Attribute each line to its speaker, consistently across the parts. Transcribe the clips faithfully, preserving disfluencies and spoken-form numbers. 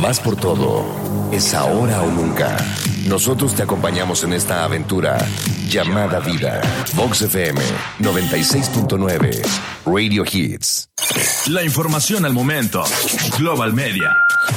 Speaker 1: vas por todo. Es ahora o nunca. Nosotros te acompañamos en esta aventura llamada vida. Vox F M noventa y seis punto nueve, Radio Hits.
Speaker 2: La información al momento. Global Media.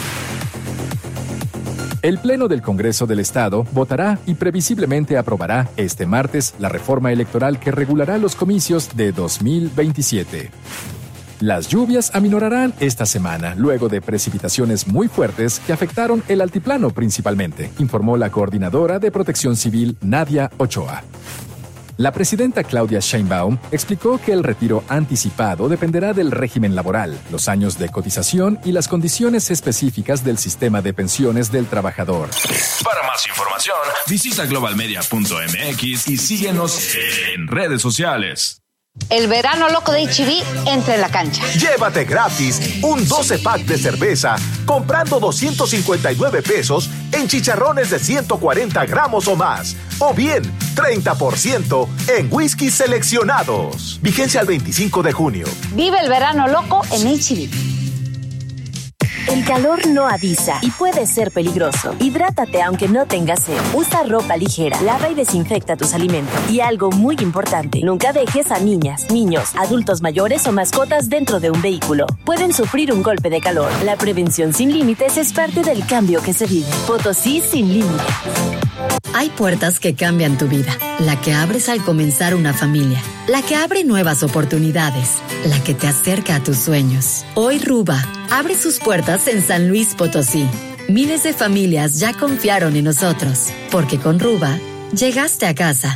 Speaker 3: El Pleno del Congreso del Estado votará y previsiblemente aprobará este martes la reforma electoral que regulará los comicios de dos mil veintisiete. Las lluvias aminorarán esta semana, luego de precipitaciones muy fuertes que afectaron el altiplano principalmente, informó la coordinadora de Protección Civil, Nadia Ochoa. La presidenta Claudia Sheinbaum explicó que el retiro anticipado dependerá del régimen laboral, los años de cotización y las condiciones específicas del sistema de pensiones del trabajador.
Speaker 2: Para más información, visita global media punto m x y síguenos en redes sociales.
Speaker 4: El verano loco de H E B entra en la cancha.
Speaker 5: Llévate gratis un doce pack de cerveza comprando doscientos cincuenta y nueve pesos en chicharrones de ciento cuarenta gramos o más. O bien, treinta por ciento en whisky seleccionados. Vigencia al veinticinco de junio.
Speaker 4: Vive el verano loco en H E B.
Speaker 6: El calor no avisa y puede ser peligroso. Hidrátate aunque no tengas sed. Usa ropa ligera, lava y desinfecta tus alimentos. Y algo muy importante, nunca dejes a niñas, niños, adultos mayores o mascotas dentro de un vehículo. Pueden sufrir un golpe de calor. La prevención sin límites es parte del cambio que se vive. Potosí sin límites.
Speaker 7: Hay puertas que cambian tu vida. La que abres al comenzar una familia. La que abre nuevas oportunidades. La que te acerca a tus sueños. Hoy Ruba abre sus puertas en San Luis Potosí. Miles de familias ya confiaron en nosotros. Porque con Ruba llegaste a casa.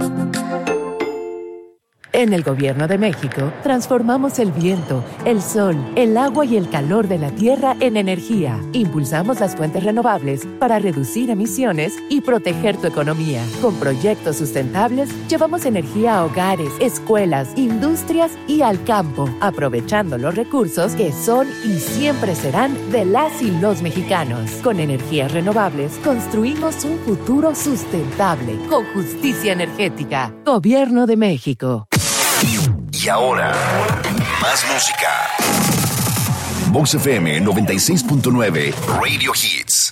Speaker 8: En el Gobierno de México, transformamos el viento, el sol, el agua y el calor de la tierra en energía. Impulsamos las fuentes renovables para reducir emisiones y proteger tu economía. Con proyectos sustentables, llevamos energía a hogares, escuelas, industrias y al campo, aprovechando los recursos que son y siempre serán de las y los mexicanos. Con energías renovables, construimos un futuro sustentable, con justicia energética. Gobierno de México.
Speaker 1: Y ahora, más música. Vox F M noventa y seis punto nueve, Radio Hits.